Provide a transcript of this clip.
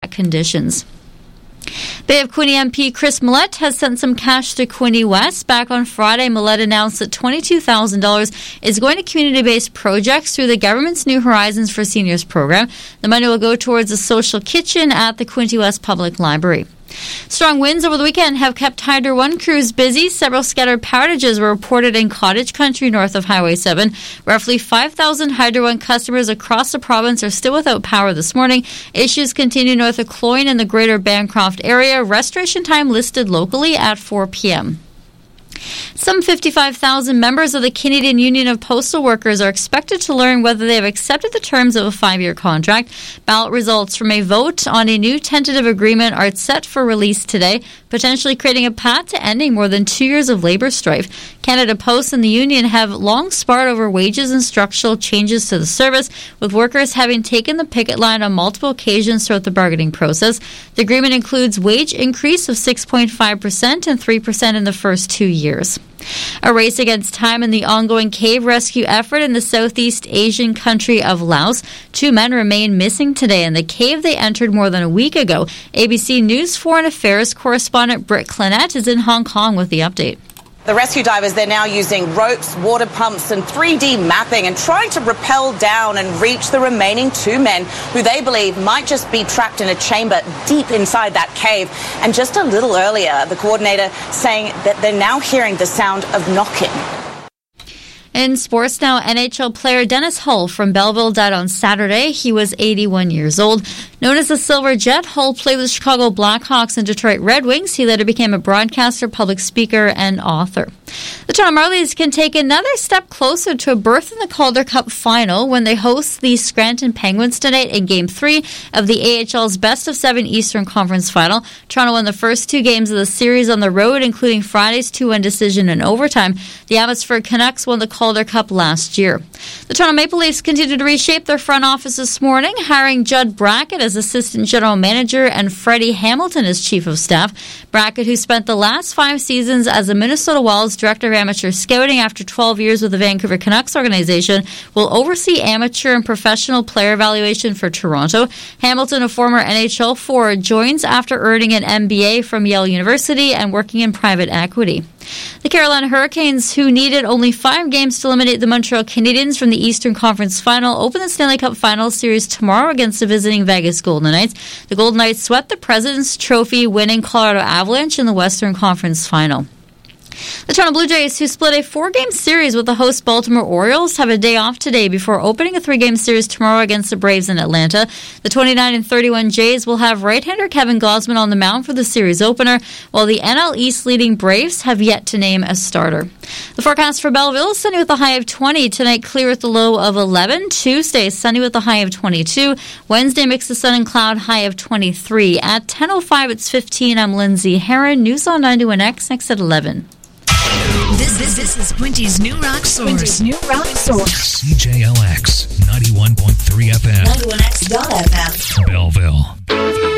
track conditions. Bay of Quinte MP Chris Millett has sent some cash to Quinte West. Back on Friday, Millett announced that $22,000 is going to community-based projects through the government's New Horizons for Seniors program. The money will go towards a social kitchen at the Quinte West Public Library. Strong winds over the weekend have kept Hydro One crews busy. Several scattered power outages were reported in Cottage Country north of Highway 7. Roughly 5,000 Hydro One customers across the province are still without power this morning. Issues continue north of Cloyne in the greater Bancroft area. Restoration time listed locally at 4 p.m. Some 55,000 members of the Canadian Union of Postal Workers are expected to learn whether they have accepted the terms of a 5-year contract. Ballot results from a vote on a new tentative agreement are set for release today, potentially creating a path to ending more than 2 years of labour strife. Canada Post and the union have long sparred over wages and structural changes to the service, with workers having taken the picket line on multiple occasions throughout the bargaining process. The agreement includes wage increase of 6.5% and 3% in the first 2 years. A race against time in the ongoing cave rescue effort in the Southeast Asian country of Laos. 2 men remain missing today in the cave they entered more than a week ago. ABC News Foreign Affairs correspondent Britt Clinette is in Hong Kong with the update. The rescue divers, they're now using ropes, water pumps and 3D mapping and trying to rappel down and reach the remaining 2 men who they believe might just be trapped in a chamber deep inside that cave. And just a little earlier, the coordinator saying that they're now hearing the sound of knocking. In sports now, NHL player Dennis Hull from Belleville died on Saturday. He was 81 years old. Known as the Silver Jet, Hull played with Chicago Blackhawks and Detroit Red Wings. He later became a broadcaster, public speaker, and author. The Toronto Marlies can take another step closer to a berth in the Calder Cup final when they host the Scranton Penguins tonight in Game 3 of the AHL's best-of-7 Eastern Conference final. Toronto won the first 2 games of the series on the road, including Friday's 2-1 decision in overtime. The Abbotsford Canucks won the Calder Cup last year. The Toronto Maple Leafs continue to reshape their front office this morning, hiring Judd Brackett as assistant general manager and Freddie Hamilton as chief of staff. Brackett, who spent the last 5 seasons as the Minnesota Wild's director of amateur scouting after 12 years with the Vancouver Canucks organization, will oversee amateur and professional player evaluation for Toronto. Hamilton, a former NHL forward, joins after earning an MBA from Yale University and working in private equity. The Carolina Hurricanes, who needed only 5 games to eliminate the Montreal Canadiens from the Eastern Conference Final, open the Stanley Cup Final Series tomorrow against the visiting Vegas Golden Knights. The Golden Knights swept the President's Trophy winning Colorado Avalanche in the Western Conference Final. The Toronto Blue Jays, who split a 4-game series with the host Baltimore Orioles, have a day off today before opening a 3-game series tomorrow against the Braves in Atlanta. The 29-31 Jays will have right-hander Kevin Gausman on the mound for the series opener, while the NL East leading Braves have yet to name a starter. The forecast for Belleville, sunny with a high of 20. Tonight, clear with a low of 11. Tuesday, sunny with a high of 22. Wednesday, mix of sun and cloud, high of 23. At 10:05, it's 15. I'm Lindsay Heron. News on 91X, next at 11. This is Quinty's New Rock Source. CJLX 91.3 FM. 91X.FM. Belleville.